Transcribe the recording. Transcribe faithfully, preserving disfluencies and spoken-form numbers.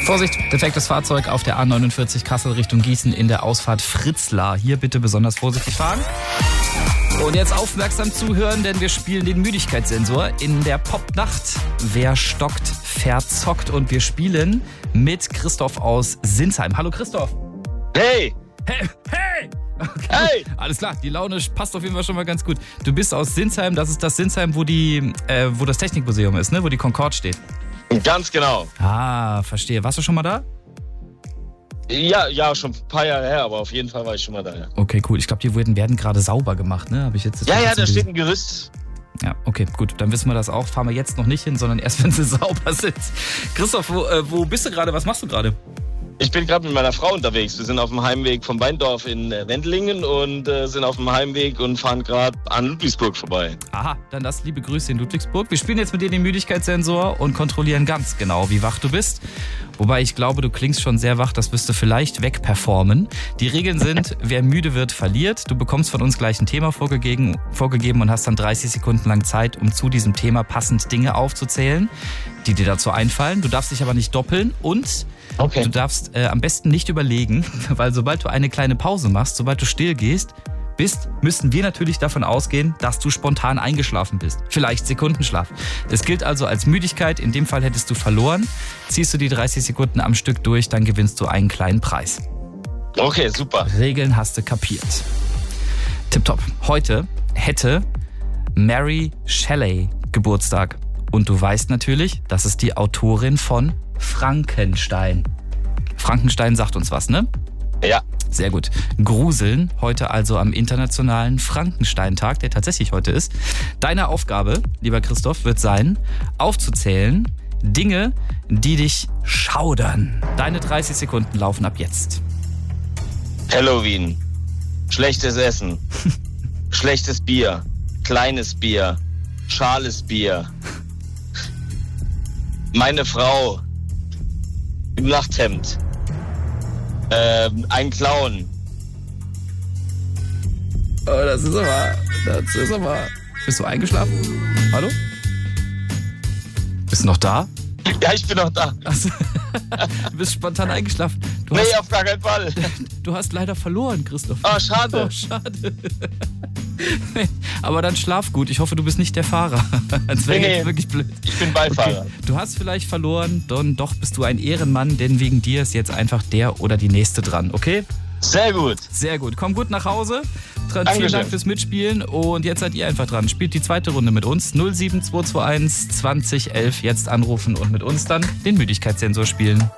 Vorsicht, defektes Fahrzeug auf der A neunundvierzig Kassel Richtung Gießen in der Ausfahrt Fritzlar. Hier bitte besonders vorsichtig fahren. Und jetzt aufmerksam zuhören, denn wir spielen den Müdigkeitssensor in der Popnacht. Wer stockt, verzockt. Und wir spielen mit Christoph aus Sinsheim. Hallo Christoph. Hey! Hey! Hey! Okay. Hey! Alles klar, die Laune passt auf jeden Fall schon mal ganz gut. Du bist aus Sinsheim, das ist das Sinsheim, wo, die, äh, wo das Technikmuseum ist, ne? Wo die Concorde steht. Ganz genau. Ah, verstehe. Warst du schon mal da? Ja, ja, schon ein paar Jahre her, aber auf jeden Fall war ich schon mal da, ja. Okay, cool. Ich glaube, die werden, werden gerade sauber gemacht, ne? Hab ich jetzt ja, ja, da steht ein Gerüst. Ja, okay, gut. Dann wissen wir das auch. Fahren wir jetzt noch nicht hin, sondern erst, wenn sie sauber sind. Christoph, wo, äh, wo bist du gerade? Was machst du gerade? Ich bin gerade mit meiner Frau unterwegs. Wir sind auf dem Heimweg vom Weindorf in äh, Wendlingen und äh, sind auf dem Heimweg und fahren gerade an Ludwigsburg vorbei. Aha, dann das liebe Grüße in Ludwigsburg. Wir spielen jetzt mit dir den Müdigkeitssensor und kontrollieren ganz genau, wie wach du bist. Wobei ich glaube, du klingst schon sehr wach, das wirst du vielleicht wegperformen. Die Regeln sind, wer müde wird, verliert. Du bekommst von uns gleich ein Thema vorgegeben, vorgegeben und hast dann dreißig Sekunden lang Zeit, um zu diesem Thema passend Dinge aufzuzählen, die dir dazu einfallen. Du darfst dich aber nicht doppeln und okay. Du darfst äh, am besten nicht überlegen, weil sobald du eine kleine Pause machst, sobald du still gehst, bist, müssen wir natürlich davon ausgehen, dass du spontan eingeschlafen bist. Vielleicht Sekundenschlaf. Das gilt also als Müdigkeit. In dem Fall hättest du verloren. Ziehst du die dreißig Sekunden am Stück durch, dann gewinnst du einen kleinen Preis. Okay, super. Regeln hast du kapiert. Tipptopp. Heute hätte Mary Shelley Geburtstag. Und du weißt natürlich, das ist die Autorin von Frankenstein. Frankenstein sagt uns was, ne? Ja. Sehr gut. Gruseln, heute also am internationalen Frankenstein-Tag, der tatsächlich heute ist. Deine Aufgabe, lieber Christoph, wird sein, aufzuzählen Dinge, die dich schaudern. Deine dreißig Sekunden laufen ab jetzt. Halloween. Schlechtes Essen. Schlechtes Bier. Kleines Bier. Schales Bier. Meine Frau. Im Nachthemd. Ähm, ein Clown. Oh, das ist aber, das ist aber... Bist du eingeschlafen? Hallo? Bist du noch da? Ja, ich bin noch da. Achso. Du bist spontan eingeschlafen. Du nee, hast, auf gar keinen Fall. Du hast leider verloren, Christoph. Oh, schade. Oh, schade. Aber dann schlaf gut. Ich hoffe, du bist nicht der Fahrer. Das wäre nee, jetzt wirklich blöd. Ich bin Beifahrer. Okay. Du hast vielleicht verloren, dann doch bist du ein Ehrenmann, denn wegen dir ist jetzt einfach der oder die Nächste dran, okay? Sehr gut. Sehr gut. Komm gut nach Hause. Dankeschön. Vielen Dank fürs Mitspielen und jetzt seid ihr einfach dran. Spielt die zweite Runde mit uns. null sieben zwei zwei eins zwanzig elf. Jetzt anrufen und mit uns dann den Müdigkeitssensor spielen.